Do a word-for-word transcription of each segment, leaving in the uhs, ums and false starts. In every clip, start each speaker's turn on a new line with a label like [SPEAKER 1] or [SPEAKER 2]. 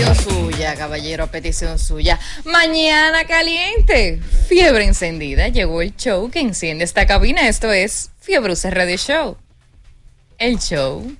[SPEAKER 1] petición suya, caballero, a petición suya. Mañana caliente, fiebre encendida. Llegó el show que enciende esta cabina. Esto es Fiebruce Radio Show. El show.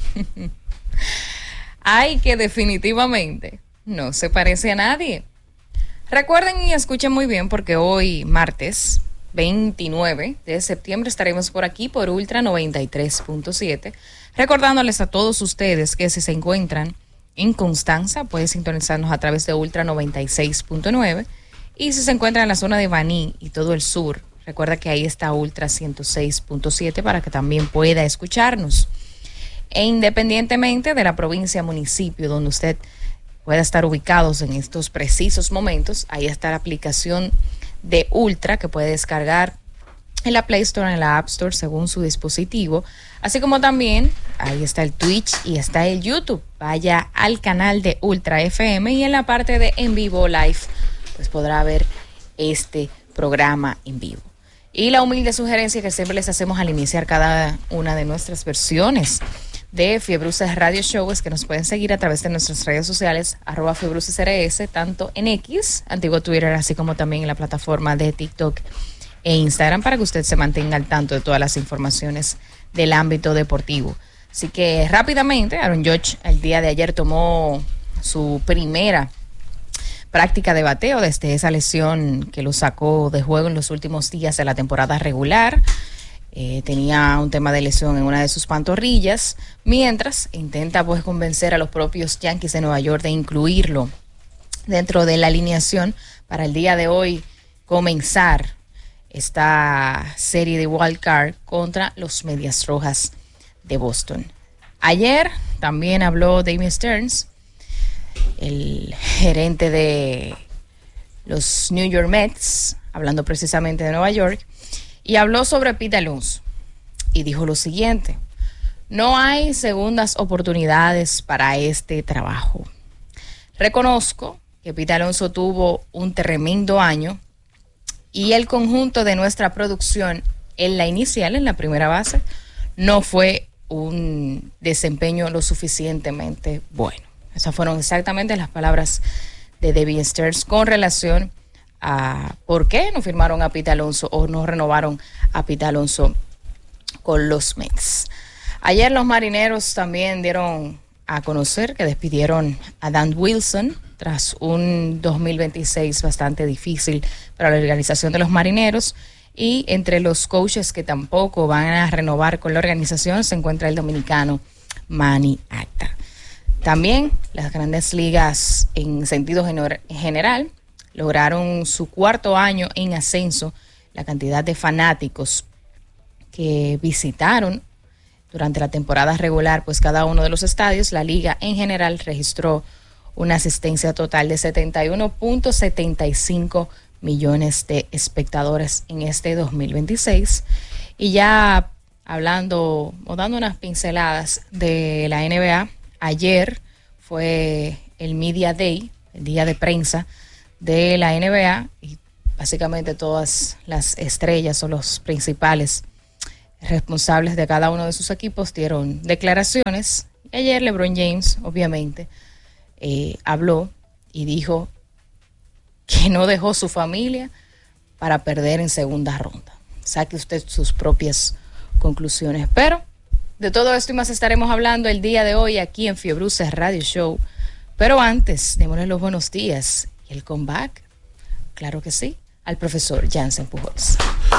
[SPEAKER 1] Ay, que definitivamente no se parece a nadie. Recuerden y escuchen muy bien porque hoy, martes veintinueve de septiembre, estaremos por aquí por Ultra noventa y tres punto siete. Recordándoles a todos ustedes que si se encuentran en Constanza, pueden sintonizarnos a través de Ultra noventa y seis punto nueve. Y si se encuentran en la zona de Baní y todo el sur, recuerda que ahí está Ultra ciento seis punto siete para que también pueda escucharnos. E independientemente de la provincia, municipio donde usted pueda estar ubicados en estos precisos momentos, ahí está la aplicación de Ultra que puede descargar en la Play Store, en la App Store, según su dispositivo. Así como también ahí está el Twitch y está el YouTube. Vaya al canal de Ultra F M y en la parte de en vivo live, pues podrá ver este programa en vivo. Y la humilde sugerencia que siempre les hacemos al iniciar cada una de nuestras versiones de Fiebruce Radio Show es que nos pueden seguir a través de nuestras redes sociales, arroba FiebruceCRS, tanto en X, antiguo Twitter, así como también en la plataforma de TikTok e Instagram, para que usted se mantenga al tanto de todas las informaciones del ámbito deportivo. Así que rápidamente, Aaron Judge el día de ayer tomó su primera práctica de bateo desde esa lesión que lo sacó de juego en los últimos días de la temporada regular. Eh, tenía un tema de lesión en una de sus pantorrillas, mientras intenta pues convencer a los propios Yankees de Nueva York de incluirlo dentro de la alineación para el día de hoy comenzar esta serie de wild card contra los Medias Rojas de Boston. Ayer también habló David Stearns, el gerente de los New York Mets, hablando precisamente de Nueva York, y habló sobre Pete Alonso y dijo lo siguiente: no hay segundas oportunidades para este trabajo. Reconozco que Pete Alonso tuvo un tremendo año y el conjunto de nuestra producción en la inicial, en la primera base, no fue un desempeño lo suficientemente bueno. Esas fueron exactamente las palabras de David Stearns con relación a por qué no firmaron a Pete Alonso o no renovaron a Pete Alonso con los Mets. Ayer los Marineros también dieron a conocer que despidieron a Dan Wilson tras un dos mil veintiséis bastante difícil para la organización de los Marineros, y entre los coaches que tampoco van a renovar con la organización se encuentra el dominicano Manny Acta. También las Grandes Ligas en sentido gener- general lograron su cuarto año en ascenso. La cantidad de fanáticos que visitaron durante la temporada regular, pues cada uno de los estadios, la liga en general registró una asistencia total de setenta y uno punto setenta y cinco millones de espectadores en este dos mil veintiséis. Y ya hablando o dando unas pinceladas de la N B A, ayer fue el Media Day, el día de prensa de la N B A, y básicamente todas las estrellas o los principales responsables de cada uno de sus equipos dieron declaraciones. Y ayer LeBron James, obviamente, eh, habló y dijo que no dejó su familia para perder en segunda ronda. Saque usted sus propias conclusiones. Pero de todo esto y más estaremos hablando el día de hoy aquí en Fiebruce Radio Show. Pero antes, démosle los buenos días y el comeback, claro que sí, al profesor Jansen Pujols.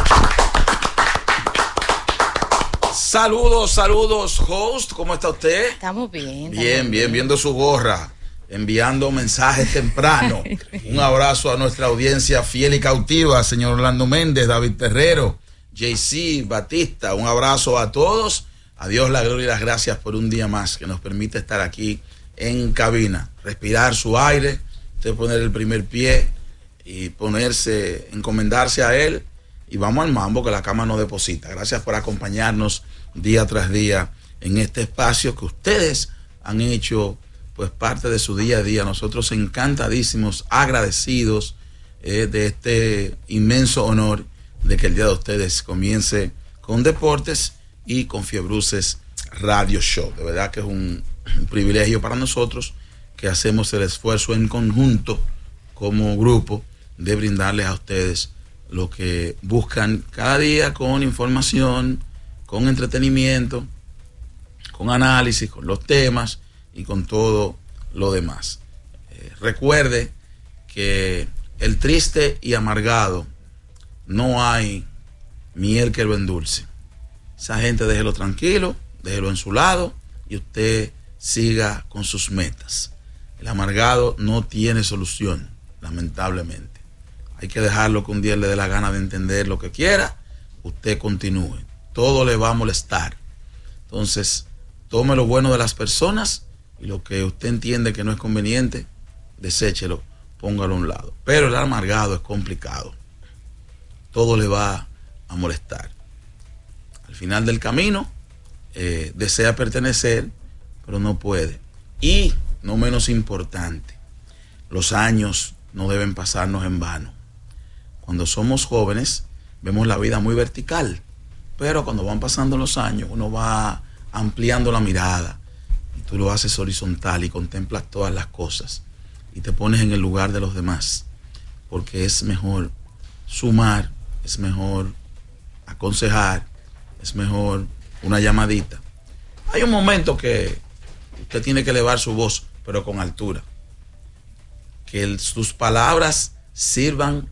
[SPEAKER 2] Saludos, saludos, host, ¿cómo está usted?
[SPEAKER 1] Estamos bien. Estamos
[SPEAKER 2] bien, bien,
[SPEAKER 1] bien,
[SPEAKER 2] viendo su gorra, enviando mensajes temprano. Un abrazo a nuestra audiencia fiel y cautiva, señor Orlando Méndez, David Terrero, J C, Batista, un abrazo a todos. A Dios la gloria y las gracias por un día más que nos permite estar aquí en cabina, respirar su aire, usted poner el primer pie y ponerse, encomendarse a él, y vamos al mambo que la cama no deposita. Gracias por acompañarnos día tras día en este espacio que ustedes han hecho pues parte de su día a día. Nosotros encantadísimos, agradecidos eh, de este inmenso honor de que el día de ustedes comience con deportes y con Fiebruces Radio Show. De verdad que es un, un privilegio para nosotros que hacemos el esfuerzo en conjunto como grupo de brindarles a ustedes lo que buscan cada día, con información, con entretenimiento, con análisis, con los temas y con todo lo demás. Eh, recuerde que el triste y amargado no hay miel que lo endulce. Esa gente déjelo tranquilo, déjelo en su lado y usted siga con sus metas. El amargado no tiene solución, lamentablemente. Hay que dejarlo que un día le dé la gana de entender lo que quiera, usted continúe. Todo le va a molestar. Entonces, tome lo bueno de las personas y lo que usted entiende que no es conveniente, deséchelo, póngalo a un lado. Pero el amargado es complicado. Todo le va a molestar. Al final del camino, eh, desea pertenecer, pero no puede. Y, no menos importante, los años no deben pasarnos en vano. Cuando somos jóvenes, vemos la vida muy vertical, pero cuando van pasando los años, uno va ampliando la mirada y tú lo haces horizontal y contemplas todas las cosas y te pones en el lugar de los demás, porque es mejor sumar, es mejor aconsejar, es mejor una llamadita. Hay un momento que usted tiene que elevar su voz, pero con altura. Que el, sus palabras sirvan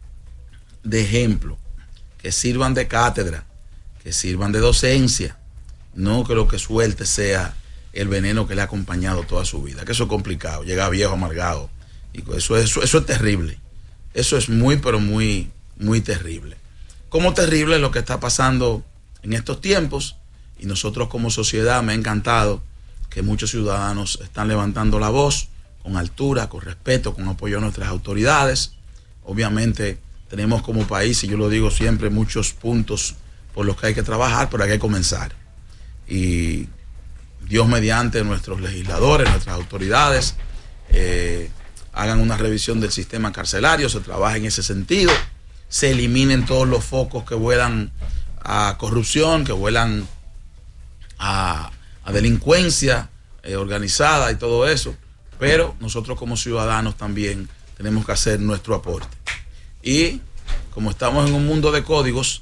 [SPEAKER 2] de ejemplo, que sirvan de cátedra, que sirvan de docencia, no que lo que suelte sea el veneno que le ha acompañado toda su vida, que eso es complicado, llega viejo amargado, y eso, eso, eso es terrible, eso es muy pero muy, muy terrible. Como terrible es lo que está pasando en estos tiempos, y nosotros como sociedad me ha encantado que muchos ciudadanos están levantando la voz con altura, con respeto, con apoyo a nuestras autoridades. Obviamente tenemos como país, y yo lo digo siempre, muchos puntos por los que hay que trabajar, pero hay que comenzar. Y Dios mediante, nuestros legisladores, nuestras autoridades, eh, hagan una revisión del sistema carcelario, se trabaje en ese sentido, se eliminen todos los focos que vuelan a corrupción, que vuelan a, a delincuencia eh, organizada y todo eso, pero nosotros como ciudadanos también tenemos que hacer nuestro aporte. Y como estamos en un mundo de códigos,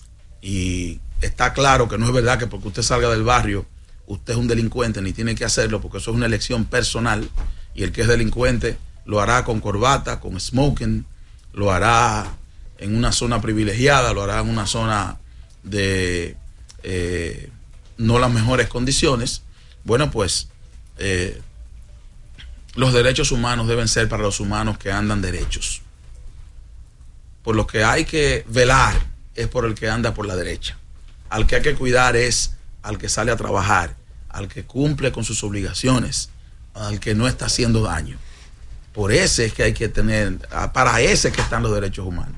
[SPEAKER 2] y está claro que no es verdad que porque usted salga del barrio usted es un delincuente, ni tiene que hacerlo, porque eso es una elección personal, y el que es delincuente lo hará con corbata, con smoking, lo hará en una zona privilegiada, lo hará en una zona de eh, no las mejores condiciones. Bueno, pues eh, los derechos humanos deben ser para los humanos que andan derechos. Por lo que hay que velar es por el que anda por la derecha. Al que hay que cuidar es al que sale a trabajar, al que cumple con sus obligaciones, al que no está haciendo daño. Por ese es que hay que tener, para ese es que están los derechos humanos.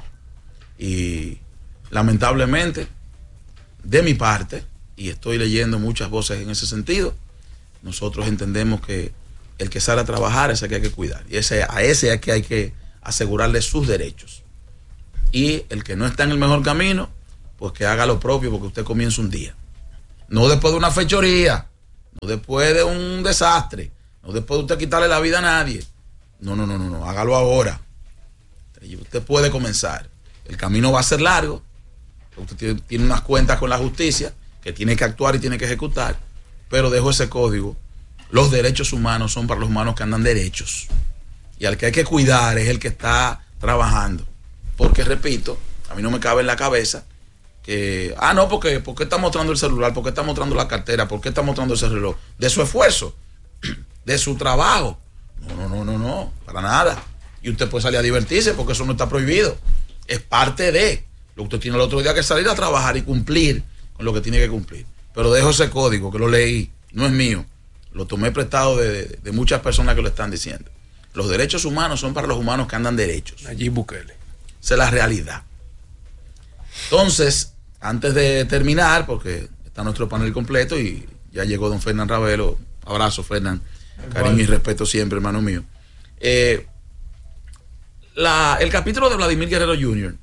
[SPEAKER 2] Y lamentablemente, de mi parte, y estoy leyendo muchas voces en ese sentido, nosotros entendemos que el que sale a trabajar es el que hay que cuidar. Y ese, a ese es que hay que asegurarle sus derechos. Y el que no está en el mejor camino, pues que haga lo propio, porque usted comienza un día. No después de una fechoría, no después de un desastre, no después de usted quitarle la vida a nadie. No, no, no, no, no, hágalo ahora. Usted puede comenzar. El camino va a ser largo. Usted tiene, tiene unas cuentas con la justicia que tiene que actuar y tiene que ejecutar. Pero dejo ese código. Los derechos humanos son para los humanos que andan derechos. Y al que hay que cuidar es el que está trabajando. Porque, repito, a mí no me cabe en la cabeza que, ah, no, porque ¿por qué está mostrando el celular? ¿Por qué está mostrando la cartera? ¿Por qué está mostrando ese reloj? De su esfuerzo, de su trabajo. No, no, no, no, no, para nada. Y usted puede salir a divertirse porque eso no está prohibido. Es parte de lo que usted tiene el otro día que salir a trabajar y cumplir con lo que tiene que cumplir. Pero dejo ese código que lo leí, no es mío. Lo tomé prestado de, de, de muchas personas que lo están diciendo. Los derechos humanos son para los humanos que andan derechos.
[SPEAKER 3] Nayib Bukele.
[SPEAKER 2] Esa es la realidad. Entonces, antes de terminar, porque está nuestro panel completo y ya llegó don Fernán Ravelo. Abrazo, Fernán. Cariño y respeto siempre, hermano mío. Eh, la, el capítulo de Vladimir Guerrero junior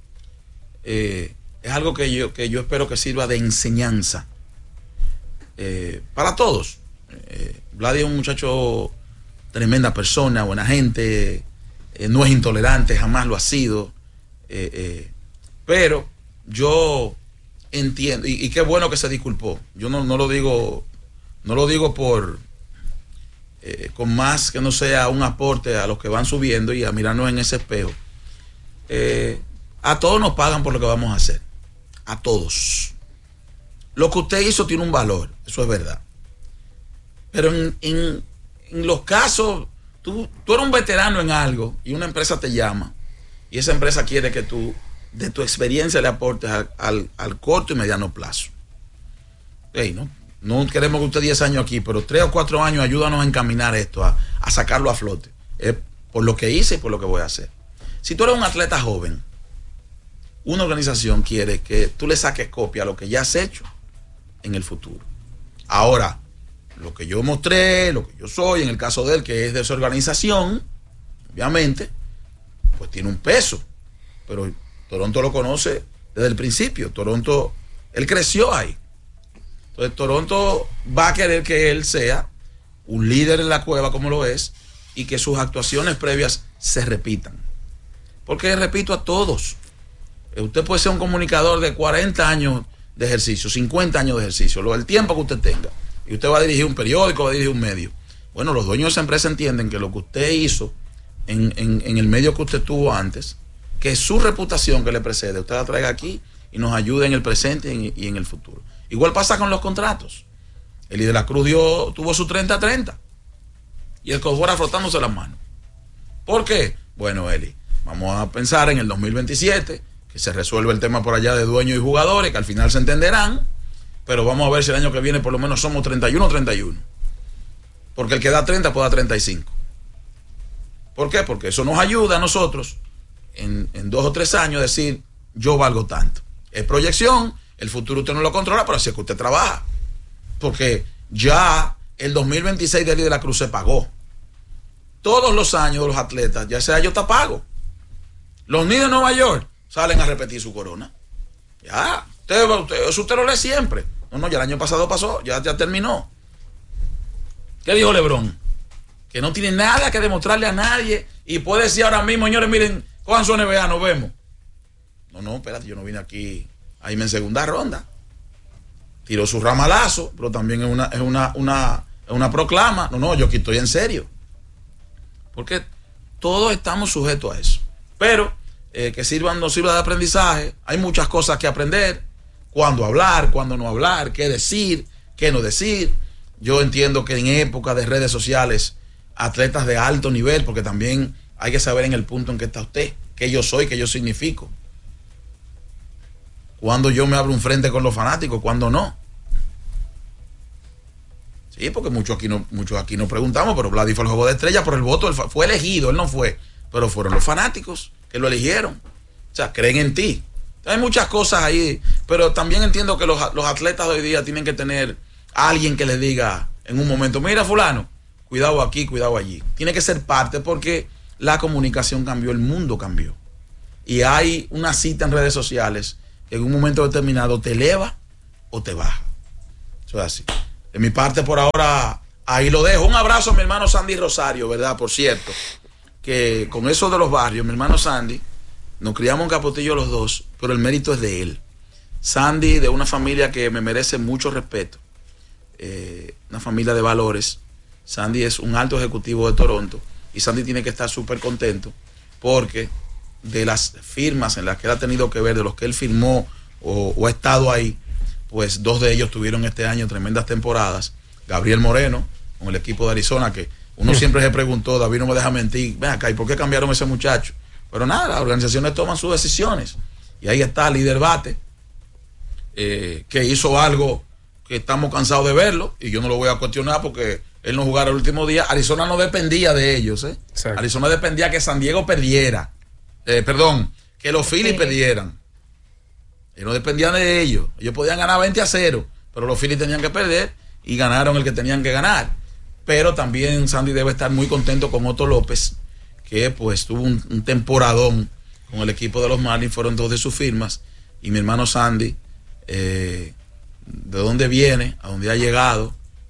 [SPEAKER 2] eh, es algo que yo, que yo espero que sirva de enseñanza eh, para todos. Eh, Vladi es un muchacho tremenda persona, buena gente, eh, no es intolerante, jamás lo ha sido. Eh, eh, pero yo entiendo, y, y qué bueno que se disculpó. Yo no, no lo digo, no lo digo por eh, con más que no sea un aporte a los que van subiendo y a mirarnos en ese espejo. Eh, a todos nos pagan por lo que vamos a hacer. A todos. Lo que usted hizo tiene un valor, eso es verdad. Pero en, en, en los casos, tú, tú eres un veterano en algo y una empresa te llama y esa empresa quiere que tú de tu experiencia le aportes al, al, al corto y mediano plazo. Hey, no, no queremos que usted diez años aquí, pero tres o cuatro años ayúdanos a encaminar esto, a, a sacarlo a flote. Es por lo que hice y por lo que voy a hacer. Si tú eres un atleta joven, una organización quiere que tú le saques copia a lo que ya has hecho en el futuro. Ahora, lo que yo mostré, lo que yo soy, en el caso de él, que es de esa organización, obviamente, pues tiene un peso. Pero Toronto lo conoce desde el principio. Toronto, él creció ahí. Entonces Toronto va a querer que él sea un líder en la cueva como lo es y que sus actuaciones previas se repitan. Porque repito a todos, usted puede ser un comunicador de cuarenta años de ejercicio, cincuenta años de ejercicio, lo, el tiempo que usted tenga, y usted va a dirigir un periódico, va a dirigir un medio. Bueno, los dueños de esa empresa entienden que lo que usted hizo en, en, en el medio que usted tuvo antes, que su reputación que le precede, usted la traiga aquí y nos ayude en el presente y en, y en el futuro. Igual pasa con los contratos. Eli de la Cruz dio, tuvo su treinta a treinta y el Cobora frotándose las manos. ¿Por qué? Bueno, Eli, vamos a pensar en el dos mil veintisiete, que se resuelve el tema por allá de dueños y jugadores, que al final se entenderán, pero vamos a ver si el año que viene por lo menos somos treinta y uno treinta y uno. Porque el que da treinta puede dar treinta y cinco. ¿Por qué? Porque eso nos ayuda a nosotros en, en dos o tres años decir, yo valgo tanto. Es proyección, el futuro usted no lo controla, pero así es que usted trabaja. Porque ya el dos mil veintiséis de Eli de la Cruz se pagó. Todos los años de los atletas, ya sea yo te pago. Los niños de Nueva York salen a repetir su corona. Ya, usted, usted, eso usted lo lee siempre. No, no, ya el año pasado pasó, ya, ya terminó. ¿Qué dijo LeBron? Que no tiene nada que demostrarle a nadie y puede decir ahora mismo, señores, miren, cojan su N B A, nos vemos. No, no, espérate, yo no vine aquí a irme en segunda ronda. Tiró su ramalazo, pero también es una, es una, una, es una proclama. No, no, yo aquí estoy en serio. Porque todos estamos sujetos a eso. Pero eh, que sirvan, nos sirva de aprendizaje. Hay muchas cosas que aprender. Cuándo hablar, cuándo no hablar, qué decir, qué no decir. Yo entiendo que en época de redes sociales, atletas de alto nivel, porque también hay que saber en el punto en que está usted, qué yo soy, qué yo significo. Cuando yo me abro un frente con los fanáticos, cuando no. Sí, porque muchos aquí no, muchos aquí nos preguntamos, pero Vladi fue el juego de estrella por el voto, él fue elegido, él no fue, pero fueron los fanáticos que lo eligieron. O sea, creen en ti. Hay muchas cosas ahí, pero también entiendo que los, los atletas de hoy día tienen que tener a alguien que les diga en un momento, mira fulano, cuidado aquí, cuidado allí. Tiene que ser parte porque la comunicación cambió, el mundo cambió. Y hay una cita en redes sociales que en un momento determinado te eleva o te baja. Eso es así. De mi parte por ahora, ahí lo dejo. Un abrazo a mi hermano Sandy Rosario, ¿verdad? Por cierto, que con eso de los barrios, mi hermano Sandy, nos criamos en Capotillo los dos, pero el mérito es de él. Sandy, de una familia que me merece mucho respeto, eh, una familia de valores. Sandy es un alto ejecutivo de Toronto y Sandy tiene que estar súper contento porque de las firmas en las que él ha tenido que ver, de los que él firmó o, o ha estado ahí, pues dos de ellos tuvieron este año tremendas temporadas. Gabriel Moreno, con el equipo de Arizona, que uno siempre se preguntó, David no me deja mentir, ven acá, ¿y por qué cambiaron a ese muchacho? Pero nada, las organizaciones toman sus decisiones. Y ahí está Líder Bate, eh, que hizo algo que estamos cansados de verlo, y yo no lo voy a cuestionar porque él no jugara el último día. Arizona no dependía de ellos, ¿eh? Arizona dependía que San Diego perdiera. Eh, perdón, que los Phillies sí. perdieran. Ellos no dependían de ellos. Ellos podían ganar veinte a cero, pero los Phillies tenían que perder y ganaron el que tenían que ganar. Pero también Sandy debe estar muy contento con Otto López, que pues tuvo un, un temporadón con el equipo de los Marlins, fueron dos de sus firmas. Y mi hermano Sandy, eh, de dónde viene, a dónde ha llegado,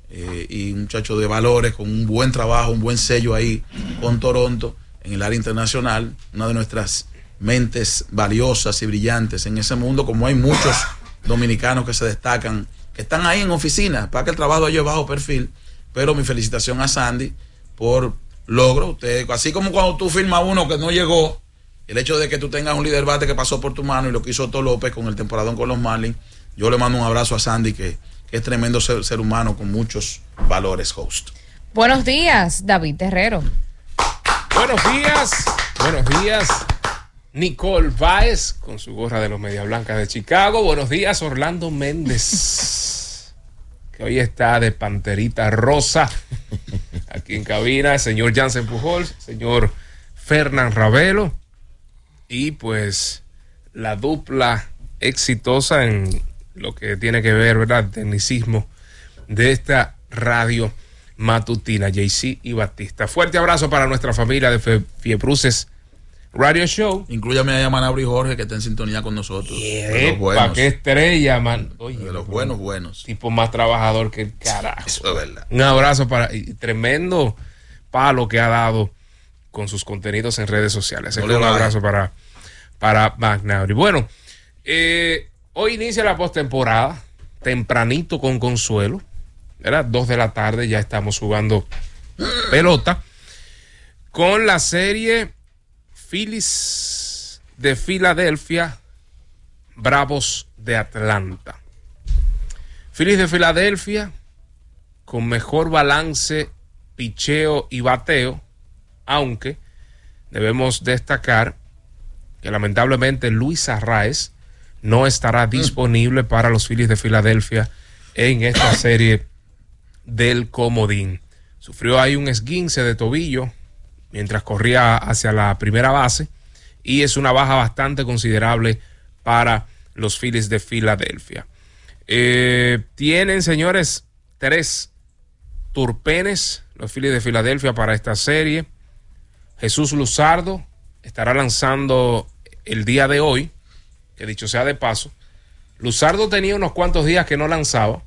[SPEAKER 2] eh, y un muchacho de valores, con un buen trabajo, un buen sello ahí con Toronto en el área internacional, una de nuestras mentes valiosas y brillantes en ese mundo, como hay muchos dominicanos que se destacan, que están ahí en oficinas, para que el trabajo de ellos es bajo perfil, pero mi felicitación a Sandy por logro. Usted, así como cuando tú firmas uno que no llegó, el hecho de que tú tengas un líder bate que pasó por tu mano y lo que hizo Otto López con el temporadón con los Marlins, yo le mando un abrazo a Sandy, que, que es tremendo ser, ser humano con muchos valores, host.
[SPEAKER 1] Buenos días, David Terrero.
[SPEAKER 3] Buenos días, buenos días, Nicole Báez con su gorra de los Media Blancas de Chicago. Buenos días, Orlando Méndez, que hoy está de panterita rosa aquí en cabina, el señor Jansen Pujols, señor Fernán Ravelo, y pues la dupla exitosa en lo que tiene que ver, ¿verdad?, el tecnicismo de esta radio matutina, Jay-Z y Batista. Fuerte abrazo para nuestra familia de Fiebruces Radio Show.
[SPEAKER 2] Inclúyame a Manabri Jorge, que está en sintonía con nosotros.
[SPEAKER 3] ¿Para qué estrella, man? Oye,
[SPEAKER 2] de los buenos, buenos.
[SPEAKER 3] Tipo más trabajador que el carajo.
[SPEAKER 2] Eso es verdad.
[SPEAKER 3] Un abrazo para... Y tremendo palo que ha dado con sus contenidos en redes sociales. No, un abrazo para, para McNabb. Bueno, eh, hoy inicia la postemporada, tempranito con Consuelo, ¿verdad? Dos de la tarde, ya estamos jugando pelota con la serie Phillies de Filadelfia, Bravos de Atlanta. Phillies de Filadelfia con mejor balance, picheo y bateo, aunque debemos destacar que lamentablemente Luis Arraez no estará disponible para los Phillies de Filadelfia en esta serie del comodín. Sufrió ahí un esguince de tobillo mientras corría hacia la primera base y es una baja bastante considerable para los Phillies de Filadelfia. Eh, tienen, señores, tres turpenes los Phillies de Filadelfia para esta serie. Jesús Luzardo estará lanzando el día de hoy, que dicho sea de paso, Luzardo tenía unos cuantos días que no lanzaba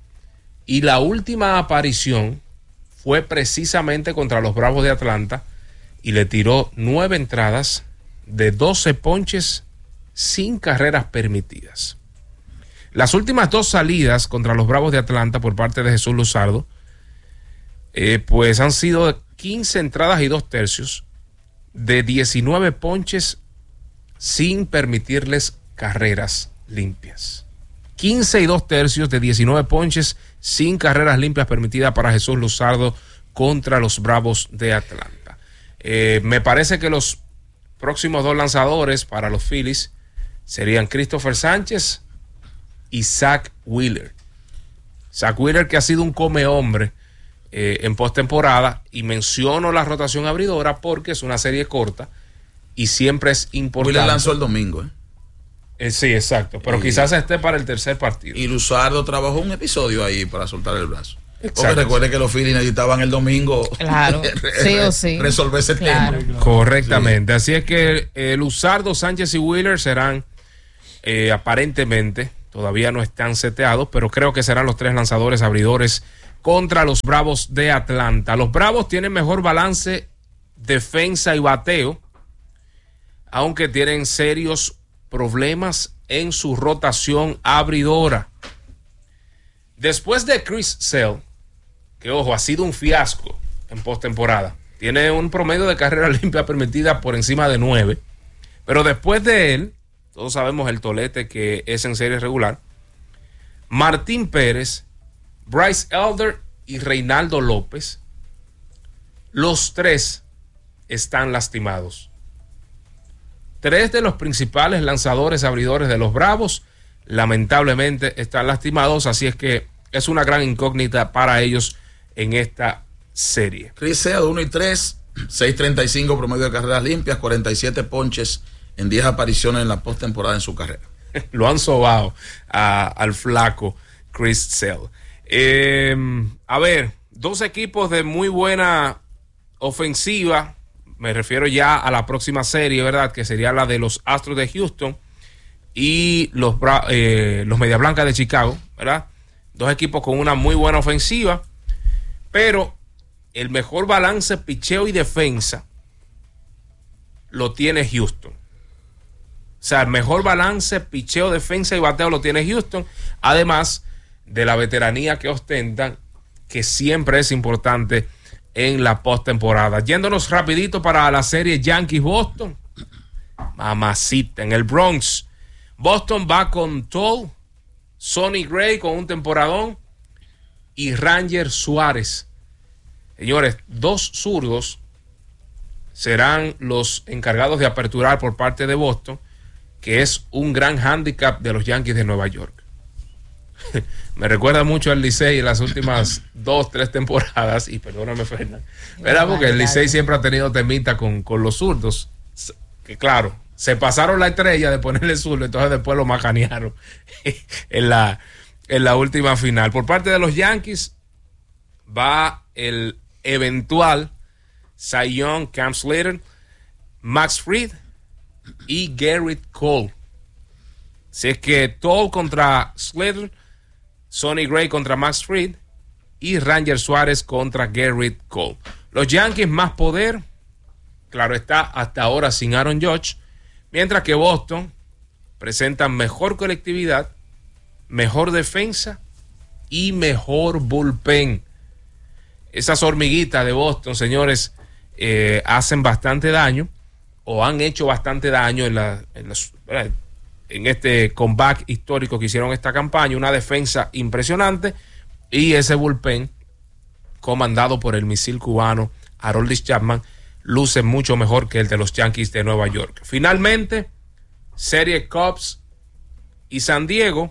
[SPEAKER 3] y la última aparición fue precisamente contra los Bravos de Atlanta y le tiró nueve entradas de doce ponches sin carreras permitidas. Las últimas dos salidas contra los Bravos de Atlanta por parte de Jesús Luzardo eh, pues han sido quince entradas y dos tercios de diecinueve ponches sin permitirles carreras limpias. quince y dos tercios de diecinueve ponches sin carreras limpias permitidas para Jesús Luzardo contra los Bravos de Atlanta. Eh, me parece que los próximos dos lanzadores para los Phillies serían Christopher Sánchez y Zach Wheeler. Zach Wheeler, que ha sido un come hombre eh, en postemporada, y menciono la rotación abridora porque es una serie corta y siempre es importante.
[SPEAKER 2] Wheeler lanzó el domingo, ¿eh?
[SPEAKER 3] Eh, sí, exacto, pero y, quizás esté para el tercer partido.
[SPEAKER 2] Y Luzardo trabajó un episodio ahí para soltar el brazo. Exacto. Porque recuerde que los Phillies necesitaban el domingo,
[SPEAKER 1] claro, sí o sí,
[SPEAKER 2] resolver ese
[SPEAKER 1] claro.
[SPEAKER 2] tema.
[SPEAKER 3] Correctamente, sí. Así es que eh, Luzardo, Sánchez y Wheeler serán eh, aparentemente, todavía no están seteados, pero creo que serán los tres lanzadores abridores contra los Bravos de Atlanta. Los Bravos tienen mejor balance, defensa y bateo, aunque tienen serios problemas en su rotación abridora. Después de Chris Sale, que ojo, ha sido un fiasco en postemporada, tiene un promedio de carrera limpia permitida por encima de nueve, pero después de él, todos sabemos el tolete que es en serie regular, Martín Pérez, Bryce Elder y Reynaldo López, los tres están lastimados. Tres de los principales lanzadores abridores de los Bravos lamentablemente están lastimados, así es que es una gran incógnita para ellos en esta serie.
[SPEAKER 2] Chris Sale, uno y tres, seis treinta y cinco promedio de carreras limpias, cuarenta y siete ponches en diez apariciones en la postemporada en su carrera.
[SPEAKER 3] Lo han sobado a, al flaco Chris Sale. Eh, a ver, dos equipos de muy buena ofensiva. Me refiero ya a la próxima serie, ¿verdad? Que sería la de los Astros de Houston y los, eh, los Media Blancas de Chicago, ¿verdad? Dos equipos con una muy buena ofensiva. pero el mejor balance picheo y defensa lo tiene Houston. O sea, el mejor balance picheo, defensa y bateo lo tiene Houston, además de la veteranía que ostentan, que siempre es importante en la postemporada. Yéndonos rapidito para la serie Yankees-Boston. Mamacita, en el Bronx. Boston va con Toll, Sonny Gray con un temporadón y Ranger Suárez. Señores, dos zurdos serán los encargados de aperturar por parte de Boston, que es un gran hándicap de los Yankees de Nueva York. Me recuerda mucho al Licey en las últimas dos, tres temporadas, y perdóname, Fernando, ¿verdad? Porque el Licey siempre ha tenido temita con, con los zurdos, que claro, se pasaron la estrella de ponerle zurdo, entonces después lo macanearon en la, en la última final. Por parte de los Yankees va el eventual Cy Young, Cam Slater, Max Fried y Garrett Cole. Si es que Toll contra Slater, Sonny Gray contra Max Fried y Ranger Suárez contra Garrett Cole. Los Yankees más poder, claro está, hasta ahora sin Aaron Judge, mientras que Boston presenta mejor colectividad, mejor defensa y mejor bullpen. Esas hormiguitas de Boston, señores, eh, hacen bastante daño o han hecho bastante daño en, la, en, los, en este comeback histórico que hicieron esta campaña. Una defensa impresionante y ese bullpen comandado por el misil cubano Aroldis Chapman luce mucho mejor que el de los Yankees de Nueva York. Finalmente, serie Cubs y San Diego.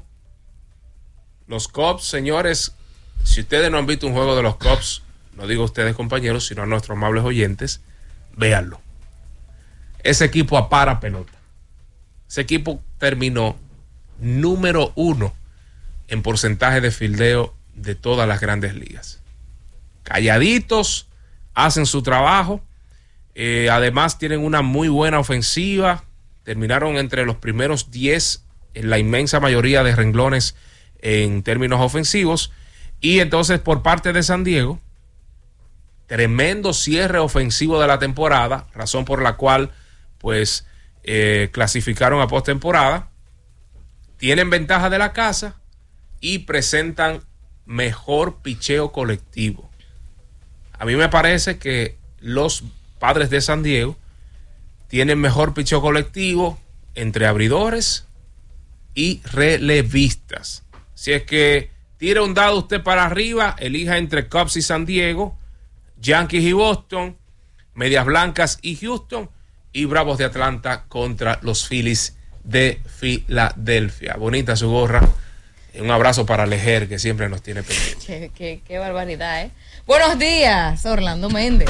[SPEAKER 3] Los Cubs, señores, si ustedes no han visto un juego de los Cubs, no digo ustedes compañeros, sino a nuestros amables oyentes, véanlo. Ese equipo apara pelota. Ese equipo terminó número uno en porcentaje de fildeo de todas las grandes ligas. Calladitos, hacen su trabajo. Eh, además tienen una muy buena ofensiva. Terminaron entre los primeros diez en la inmensa mayoría de renglones en términos ofensivos. Y entonces por parte de San Diego, tremendo cierre ofensivo de la temporada, razón por la cual pues eh, clasificaron a postemporada. Tienen ventaja de la casa y presentan mejor picheo colectivo. A mí me parece que los Padres de San Diego tienen mejor picheo colectivo entre abridores y relevistas. Si es que tira un dado usted para arriba, elija entre Cubs y San Diego, Yankees y Boston, Medias Blancas y Houston, y Bravos de Atlanta contra los Phillies de Filadelfia. Bonita su gorra. Un abrazo para Lejer, que siempre nos tiene pendiente.
[SPEAKER 1] Qué, qué, qué barbaridad, ¿eh? Buenos días, Orlando Méndez.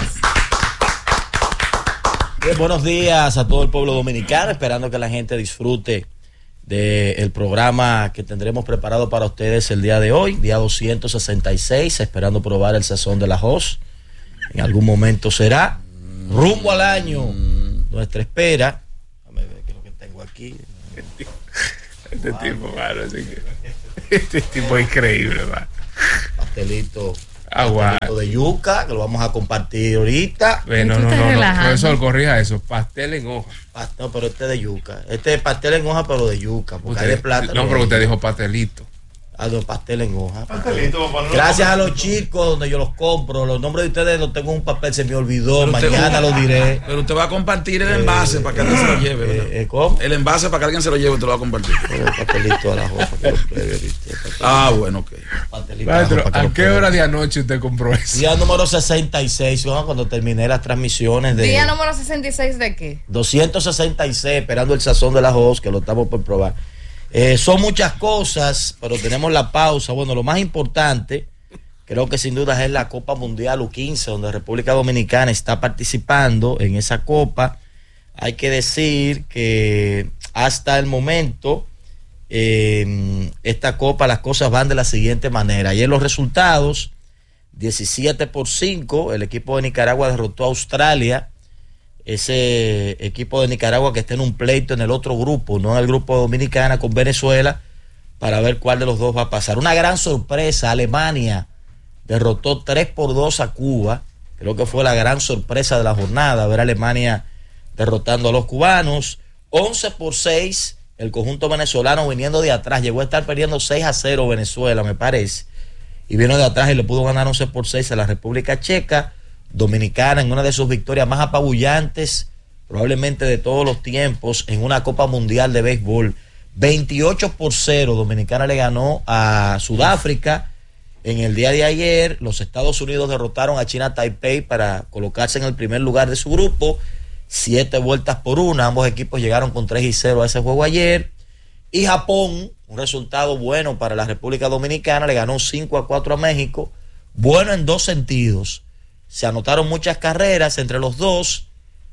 [SPEAKER 4] Bien, buenos días a todo el pueblo dominicano, esperando que la gente disfrute del programa que tendremos preparado para ustedes el día de hoy, día doscientos sesenta y seis, esperando probar el sazón de la Jos. En algún momento será rumbo al año nuestra espera. Déjame ver qué es lo que tengo aquí.
[SPEAKER 3] Este wow. tipo, mano, así que, este tipo es increíble, man.
[SPEAKER 4] Pastelito,
[SPEAKER 3] ah,
[SPEAKER 4] pastelito wow. de yuca, que lo vamos a compartir ahorita.
[SPEAKER 3] Bueno, no, no, no, profesor, corrija eso. Pastel en hoja.
[SPEAKER 4] No, pero este de yuca. Este es pastel en hoja, pero de yuca. Porque usted, hay de plátano.
[SPEAKER 3] No, pero usted dijo pastelito.
[SPEAKER 4] Ah, no, pastel en hoja. Pastelito, gracias a los chicos donde yo los compro. Los nombres de ustedes los tengo en un papel, se me olvidó. Pero mañana lo diré.
[SPEAKER 2] Pero usted va a compartir el envase eh, para que alguien se lo lleve.
[SPEAKER 4] Eh, eh, ¿Cómo?
[SPEAKER 2] El envase para que alguien se lo lleve, usted lo va a compartir.
[SPEAKER 4] El pastelito a la hoja.
[SPEAKER 2] Ah, bueno, ok.
[SPEAKER 3] Maestro, ¿a qué hora de anoche usted compró eso?
[SPEAKER 4] Día número sesenta y seis, ¿no? Cuando terminé las transmisiones de...
[SPEAKER 1] ¿Día número sesenta y seis de qué?
[SPEAKER 4] doscientos sesenta y seis, esperando el sazón de la Jos, que lo estamos por probar. Eh, son muchas cosas, pero tenemos la pausa. Bueno, lo más importante, creo que sin duda es la Copa Mundial U quince, donde República Dominicana está participando en esa Copa. Hay que decir que hasta el momento, eh, esta Copa, las cosas van de la siguiente manera. Ayer los resultados, diecisiete por cinco, el equipo de Nicaragua derrotó a Australia. Ese equipo de Nicaragua que está en un pleito en el otro grupo, no en el grupo Dominicana con Venezuela, para ver cuál de los dos va a pasar. Una gran sorpresa, Alemania derrotó tres por dos a Cuba. Creo que fue la gran sorpresa de la jornada, ver a Alemania derrotando a los cubanos. once por seis, el conjunto venezolano viniendo de atrás, llegó a estar perdiendo seis a cero Venezuela, me parece, y vino de atrás y le pudo ganar once por seis a la República Checa. Dominicana en una de sus victorias más apabullantes, probablemente de todos los tiempos, en una Copa Mundial de Béisbol. veintiocho por cero, Dominicana le ganó a Sudáfrica. En el día de ayer, los Estados Unidos derrotaron a China Taipei para colocarse en el primer lugar de su grupo. Siete vueltas por una, ambos equipos llegaron con tres y cero a ese juego ayer. Y Japón, un resultado bueno para la República Dominicana, le ganó cinco a cuatro a México. Bueno en dos sentidos. Se anotaron muchas carreras entre los dos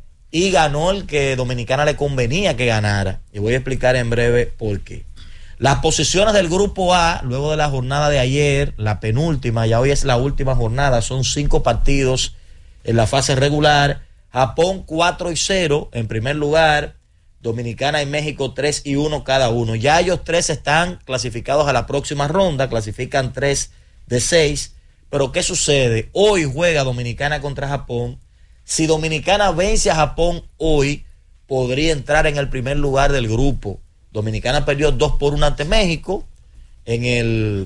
[SPEAKER 4] y ganó el que Dominicana le convenía que ganara. Y voy a explicar en breve por qué. Las posiciones del grupo A, luego de la jornada de ayer, la penúltima, ya hoy es la última jornada, son cinco partidos en la fase regular. Japón cuatro y cero en primer lugar, Dominicana y México tres y uno cada uno. Ya ellos tres están clasificados a la próxima ronda, clasifican tres de seis. Pero ¿qué sucede? Hoy juega Dominicana contra Japón. Si Dominicana vence a Japón hoy, podría entrar en el primer lugar del grupo. Dominicana perdió dos por uno ante México. En, el,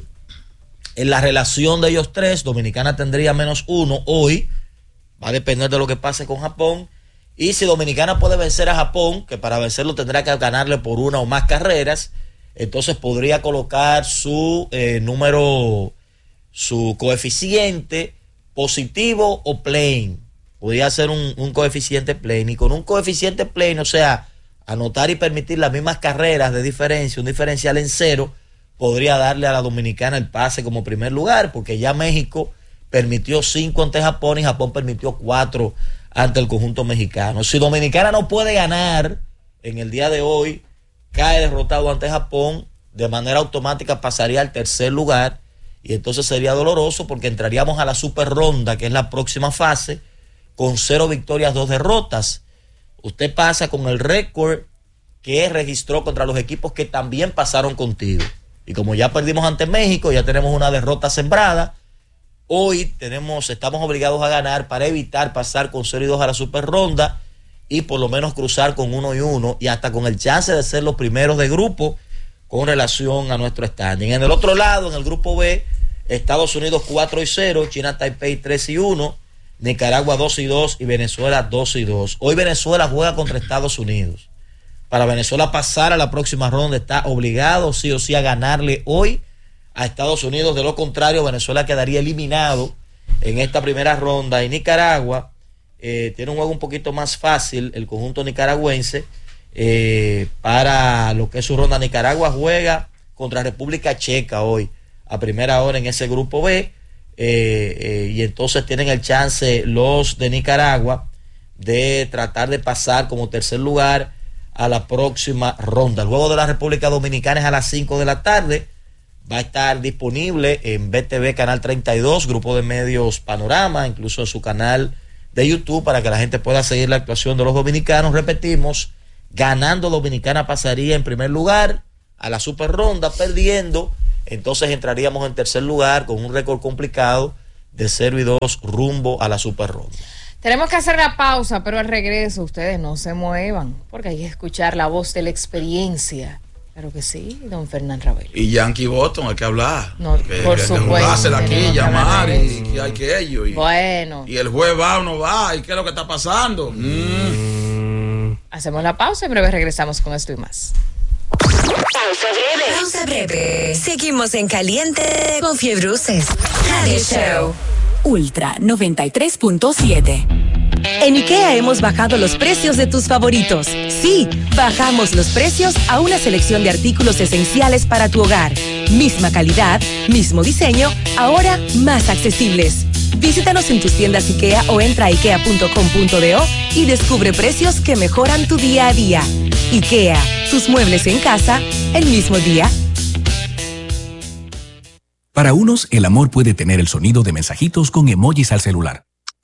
[SPEAKER 4] en la relación de ellos tres, Dominicana tendría menos uno hoy. Va a depender de lo que pase con Japón. Y si Dominicana puede vencer a Japón, que para vencerlo tendrá que ganarle por una o más carreras, entonces podría colocar su eh, número... su coeficiente positivo o plane. Podría ser un, un coeficiente plane. Y con un coeficiente plane, o sea, anotar y permitir las mismas carreras de diferencia, un diferencial en cero, podría darle a la Dominicana el pase como primer lugar, porque ya México permitió cinco ante Japón y Japón permitió cuatro ante el conjunto mexicano. Si Dominicana no puede ganar en el día de hoy, cae derrotado ante Japón, de manera automática pasaría al tercer lugar. Y entonces sería doloroso porque entraríamos a la super ronda, que es la próxima fase, con cero victorias, dos derrotas. Usted pasa con el récord que registró contra los equipos que también pasaron contigo. Y como ya perdimos ante México, ya tenemos una derrota sembrada. Hoy tenemos, estamos obligados a ganar para evitar pasar con cero y dos a la super ronda y por lo menos cruzar con uno y uno y hasta con el chance de ser los primeros de grupo con relación a nuestro standing. En el otro lado, en el grupo B, Estados Unidos cuatro y cero, China Taipei tres y uno, Nicaragua dos y dos y Venezuela dos y dos. Hoy Venezuela juega contra Estados Unidos. Para Venezuela pasar a la próxima ronda está obligado sí o sí a ganarle hoy a Estados Unidos. De lo contrario, Venezuela quedaría eliminado en esta primera ronda. Y Nicaragua eh, tiene un juego un poquito más fácil, el conjunto nicaragüense, eh, para lo que es su ronda. Nicaragua juega contra República Checa hoy a primera hora en ese grupo B, eh, eh, y entonces tienen el chance los de Nicaragua de tratar de pasar como tercer lugar a la próxima ronda. El juego de la República Dominicana es a las cinco de la tarde, va a estar disponible en B T V Canal treinta y dos, Grupo de Medios Panorama, incluso en su canal de YouTube, para que la gente pueda seguir la actuación de los dominicanos. Repetimos, ganando Dominicana pasaría en primer lugar a la super ronda, perdiendo entonces entraríamos en tercer lugar con un récord complicado de cero y dos rumbo a la super ronda.
[SPEAKER 1] Tenemos que hacer la pausa, pero al regreso ustedes no se muevan, porque hay que escuchar la voz de la experiencia. Claro que sí, don Fernán Ravelo.
[SPEAKER 2] Y Yankee Boston, hay que hablar.
[SPEAKER 1] No,
[SPEAKER 2] que,
[SPEAKER 1] por
[SPEAKER 2] que,
[SPEAKER 1] supuesto.
[SPEAKER 2] Hacer aquí, llamar y que hay que ello. Y,
[SPEAKER 1] bueno.
[SPEAKER 2] Y el juez va o no va, y qué es lo que está pasando. Mm.
[SPEAKER 1] Mm. Hacemos la pausa y en breve regresamos con esto y más.
[SPEAKER 5] Pausa breve. Pausa breve. Seguimos en caliente con Fiebruces Radio Show.
[SPEAKER 6] Ultra noventa y tres punto siete.
[SPEAKER 5] En IKEA hemos bajado los precios de tus favoritos. Sí, bajamos los precios a una selección de artículos esenciales para tu hogar. Misma calidad, mismo diseño, ahora más accesibles. Visítanos en tus tiendas IKEA o entra a ikea punto com punto do y descubre precios que mejoran tu día a día. IKEA, tus muebles en casa el mismo día.
[SPEAKER 7] Para unos, el amor puede tener el sonido de mensajitos con emojis al celular.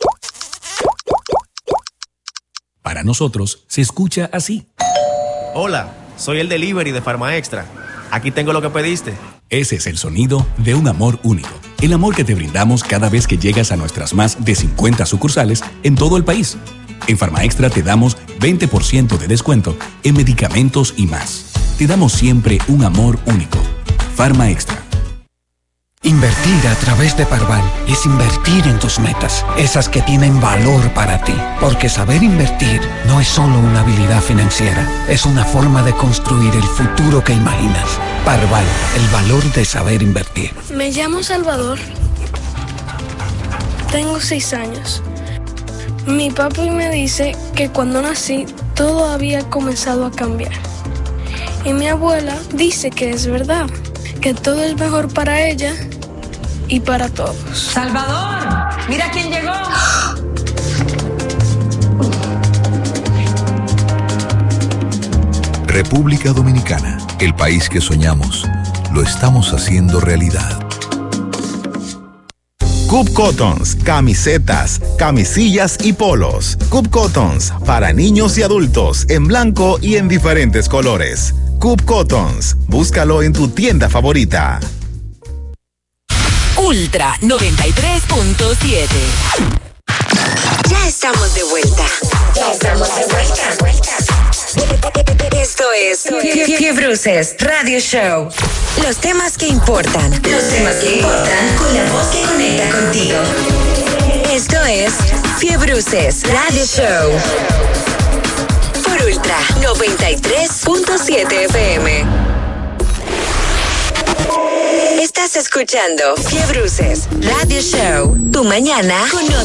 [SPEAKER 7] Para nosotros, se escucha así.
[SPEAKER 8] Hola, soy el delivery de Farma Extra. Aquí tengo lo que pediste.
[SPEAKER 7] Ese es el sonido de un amor único. El amor que te brindamos cada vez que llegas a nuestras más de cincuenta sucursales en todo el país. En Farma Extra te damos veinte por ciento de descuento en medicamentos y más. Te damos siempre un amor único. Farma Extra.
[SPEAKER 9] Invertir a través de Parval es invertir en tus metas, esas que tienen valor para ti. Porque saber invertir no es solo una habilidad financiera, es una forma de construir el futuro que imaginas. Parval, el valor de saber invertir.
[SPEAKER 10] Me llamo Salvador. Tengo seis años. Mi papi me dice que cuando nací todo había comenzado a cambiar. Y mi abuela dice que es verdad, que todo es mejor para ella y para todos.
[SPEAKER 11] ¡Salvador! ¡Mira quién llegó!
[SPEAKER 12] República Dominicana, el país que soñamos, lo estamos haciendo realidad.
[SPEAKER 13] Coop Cottons, camisetas, camisillas y polos. Coop Cottons, para niños y adultos, en blanco y en diferentes colores. Coop Cottons, búscalo en tu tienda favorita.
[SPEAKER 5] Ultra noventa y tres punto siete.
[SPEAKER 14] Ya estamos de vuelta. Ya estamos de vuelta. Esto es Fiebruces Radio Show. Los temas que importan. Los temas que importan con la voz que conecta contigo. Esto es Fiebruces Radio Show. Por Ultra noventa y tres punto siete F M. Estás escuchando Fiebruces Radio Show. Tu mañana con